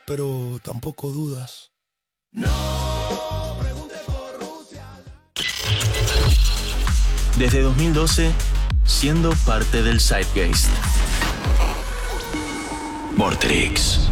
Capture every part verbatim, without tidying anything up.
pero tampoco dudas. No pregunte por Rusia. Desde dos mil doce, siendo parte del Zeitgeist. Vortrix.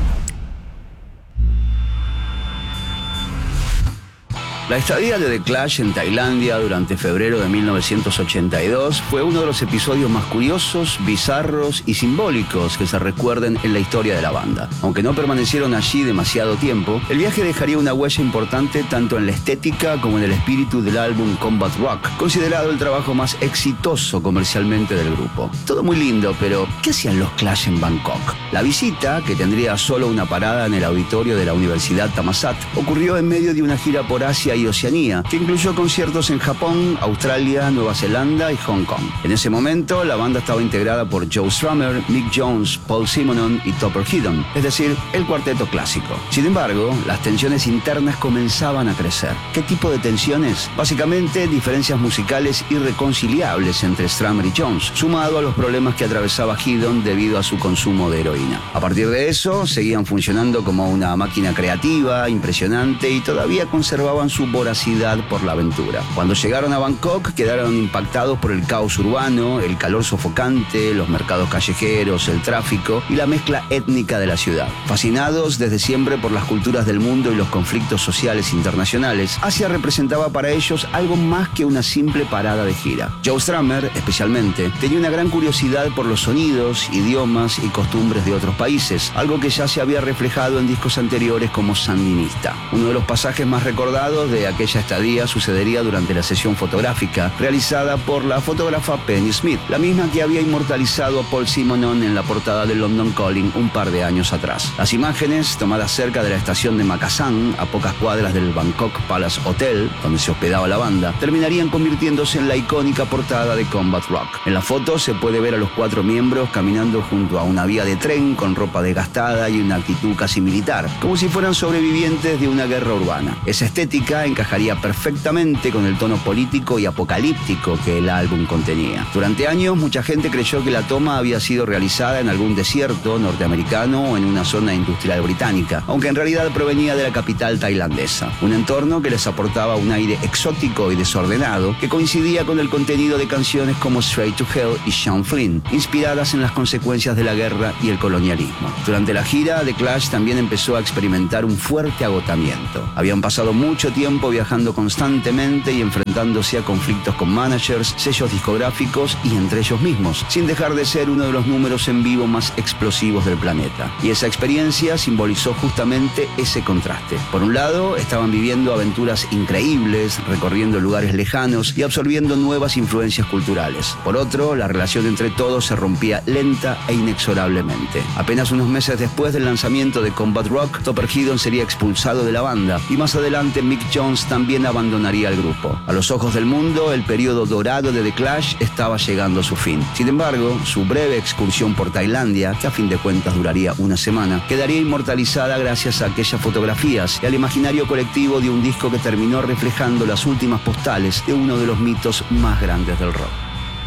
La estadía de The Clash en Tailandia durante febrero de mil novecientos ochenta y dos fue uno de los episodios más curiosos, bizarros y simbólicos que se recuerden en la historia de la banda. Aunque no permanecieron allí demasiado tiempo, el viaje dejaría una huella importante tanto en la estética como en el espíritu del álbum Combat Rock, considerado el trabajo más exitoso comercialmente del grupo. Todo muy lindo, pero ¿qué hacían los Clash en Bangkok? La visita, que tendría solo una parada en el auditorio de la Universidad Thammasat, ocurrió en medio de una gira por Asia y Oceanía, que incluyó conciertos en Japón, Australia, Nueva Zelanda y Hong Kong. En ese momento, la banda estaba integrada por Joe Strummer, Mick Jones, Paul Simonon y Topper Headon, es decir, el cuarteto clásico. Sin embargo, las tensiones internas comenzaban a crecer. ¿Qué tipo de tensiones? Básicamente, diferencias musicales irreconciliables entre Strummer y Jones, sumado a los problemas que atravesaba Headon debido a su consumo de heroína. A partir de eso, seguían funcionando como una máquina creativa, impresionante, y todavía conservaban su voracidad por la aventura. Cuando llegaron a Bangkok, quedaron impactados por el caos urbano, el calor sofocante, los mercados callejeros, el tráfico y la mezcla étnica de la ciudad. Fascinados desde siempre por las culturas del mundo y los conflictos sociales internacionales, Asia representaba para ellos algo más que una simple parada de gira. Joe Strummer, especialmente, tenía una gran curiosidad por los sonidos, idiomas y costumbres de otros países, algo que ya se había reflejado en discos anteriores como Sandinista. Uno de los pasajes más recordados de aquella estadía sucedería durante la sesión fotográfica realizada por la fotógrafa Penny Smith, la misma que había inmortalizado a Paul Simonon en la portada del London Calling un par de años atrás. Las imágenes, tomadas cerca de la estación de Makassan, a pocas cuadras del Bangkok Palace Hotel, donde se hospedaba la banda, terminarían convirtiéndose en la icónica portada de Combat Rock. En la foto se puede ver a los cuatro miembros caminando junto a una vía de tren con ropa desgastada y una actitud casi militar, como si fueran sobrevivientes de una guerra urbana. Esa estética encajaría perfectamente con el tono político y apocalíptico que el álbum contenía. Durante años, mucha gente creyó que la toma había sido realizada en algún desierto norteamericano o en una zona industrial británica, aunque en realidad provenía de la capital tailandesa. Un entorno que les aportaba un aire exótico y desordenado que coincidía con el contenido de canciones como Straight to Hell y Sean Flynn, inspiradas en las consecuencias de la guerra y el colonialismo. Durante la gira, The Clash también empezó a experimentar un fuerte agotamiento. Habían pasado mucho tiempo viajando constantemente y enfrentándose a conflictos con managers, sellos discográficos y entre ellos mismos, sin dejar de ser uno de los números en vivo más explosivos del planeta. Y esa experiencia simbolizó justamente ese contraste. Por un lado, estaban viviendo aventuras increíbles, recorriendo lugares lejanos y absorbiendo nuevas influencias culturales. Por otro, la relación entre todos se rompía lenta e inexorablemente. Apenas unos meses después del lanzamiento de Combat Rock, Topper Headon sería expulsado de la banda y más adelante Mick Jones también abandonaría el grupo. A los ojos del mundo, el periodo dorado de The Clash estaba llegando a su fin. Sin embargo, su breve excursión por Tailandia, que a fin de cuentas duraría una semana, quedaría inmortalizada gracias a aquellas fotografías y al imaginario colectivo de un disco que terminó reflejando las últimas postales de uno de los mitos más grandes del rock.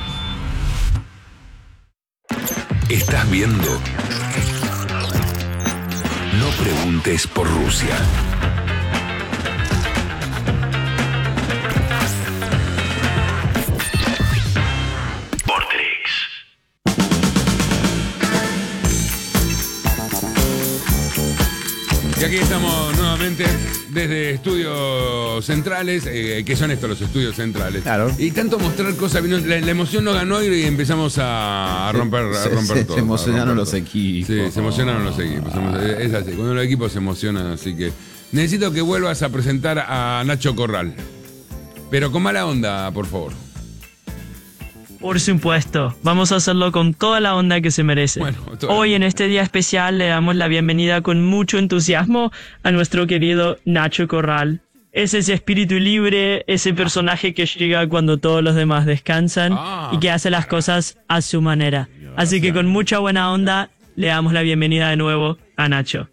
Estás viendo No preguntes por Rusia. Y aquí estamos nuevamente desde estudios centrales, eh, que son estos los estudios centrales. Claro. Y tanto mostrar cosas, la, la emoción nos ganó y empezamos a, a romper, a romper se, se, todo. Se emocionaron los todo. equipos. Sí, se emocionaron los equipos. Es así, cuando los equipos se emocionan, así que necesito que vuelvas a presentar a Nacho Corral. Pero con mala onda, por favor. Por supuesto, vamos a hacerlo con toda la onda que se merece. Bueno, Hoy en este día especial le damos la bienvenida con mucho entusiasmo a nuestro querido Nacho Corral. Es ese espíritu libre, ese personaje que llega cuando todos los demás descansan ah, y que hace las cosas a su manera. Así que con mucha buena onda le damos la bienvenida de nuevo a Nacho.